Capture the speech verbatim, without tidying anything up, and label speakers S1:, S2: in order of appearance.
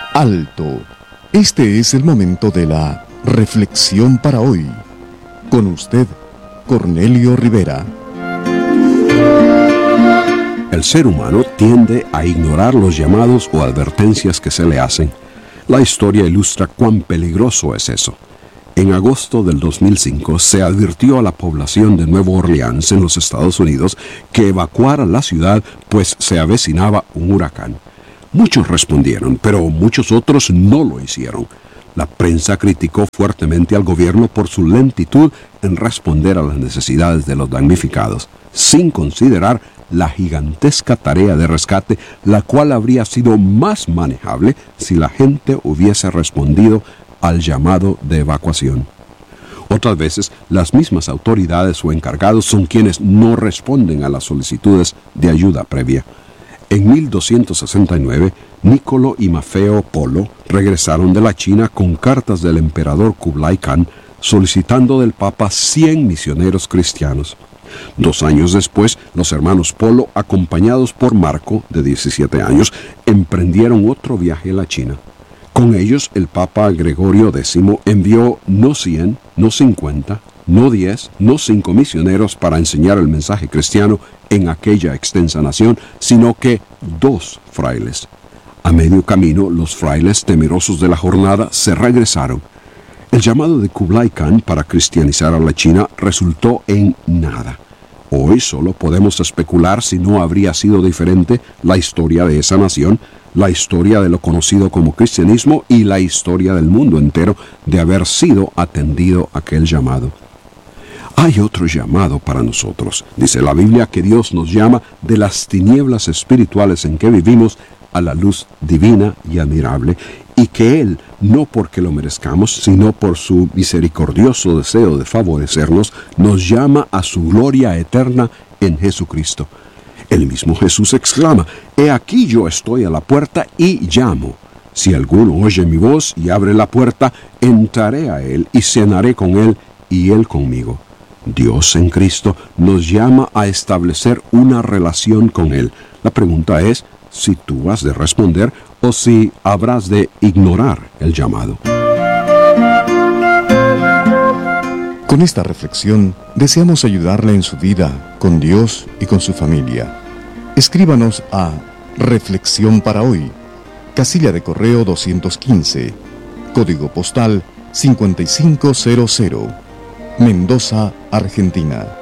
S1: Alto. Este es el momento de la reflexión para hoy. Con usted, Cornelio Rivera.
S2: El ser humano tiende a ignorar los llamados o advertencias que se le hacen. La historia ilustra cuán peligroso es eso. En agosto del dos mil cinco se advirtió a la población de Nueva Orleans en los Estados Unidos que evacuara la ciudad, pues se avecinaba un huracán. Muchos respondieron, pero muchos otros no lo hicieron. La prensa criticó fuertemente al gobierno por su lentitud en responder a las necesidades de los damnificados, sin considerar la gigantesca tarea de rescate, la cual habría sido más manejable si la gente hubiese respondido al llamado de evacuación. Otras veces, las mismas autoridades o encargados son quienes no responden a las solicitudes de ayuda previa. En mil doscientos sesenta y nueve, Niccolò y Maffeo Polo regresaron de la China con cartas del emperador Kublai Khan solicitando del Papa cien misioneros cristianos. Dos años después, los hermanos Polo, acompañados por Marco, de diecisiete años, emprendieron otro viaje a la China. Con ellos, el Papa Gregorio décimo envió no cien, no cincuenta, no diez, no cinco misioneros para enseñar el mensaje cristiano en aquella extensa nación, sino que dos frailes. A medio camino, los frailes, temerosos de la jornada, se regresaron. El llamado de Kublai Khan para cristianizar a la China resultó en nada. Hoy solo podemos especular si no habría sido diferente la historia de esa nación, la historia de lo conocido como cristianismo y la historia del mundo entero de haber sido atendido aquel llamado. Hay otro llamado para nosotros. Dice la Biblia que Dios nos llama de las tinieblas espirituales en que vivimos a la luz divina y admirable, y que Él, no porque lo merezcamos, sino por su misericordioso deseo de favorecernos, nos llama a su gloria eterna en Jesucristo. El mismo Jesús exclama: «He aquí yo estoy a la puerta y llamo. Si alguno oye mi voz y abre la puerta, entraré a él y cenaré con él y él conmigo». Dios en Cristo nos llama a establecer una relación con Él. La pregunta es si tú has de responder o si habrás de ignorar el llamado.
S1: Con esta reflexión, deseamos ayudarle en su vida, con Dios y con su familia. Escríbanos a Reflexión para Hoy, casilla de correo doscientos quince, código postal cinco cinco cero cero, Mendoza, Argentina.